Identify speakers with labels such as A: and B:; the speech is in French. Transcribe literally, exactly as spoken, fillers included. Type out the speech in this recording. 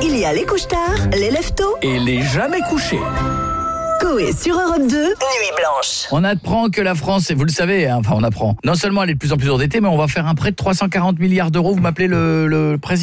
A: Il y a les couche-tard, les lève-tôt
B: et les jamais couchés.
A: Coé sur Europe deux, Nuit Blanche.
B: On apprend que la France, et vous le savez, hein, enfin on apprend, non seulement elle est de plus en plus endettée, mais on va faire un prêt de trois cent quarante milliards d'euros. Vous m'appelez le, le président ?